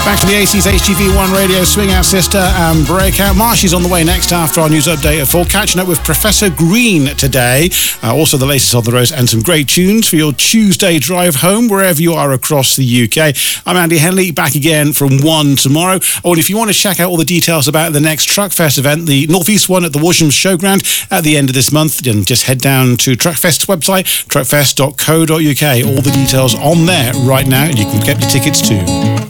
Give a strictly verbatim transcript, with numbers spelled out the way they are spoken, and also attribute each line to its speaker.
Speaker 1: Back to the A C's H T V one Radio, Swing Out Sister and Breakout. Marshy's on the way next after our news update at four. Catching up with Professor Green today. Uh, also the latest on the road and some great tunes for your Tuesday drive home, wherever you are across the U K. I'm Andy Henley, back again from one tomorrow. Oh, and if you want to check out all the details about the next Truckfest event, the Northeast one at the Walsham Showground at the end of this month, then just head down to Truckfest's website, truckfest dot co dot uk. All the details on there right now, and you can get the tickets too.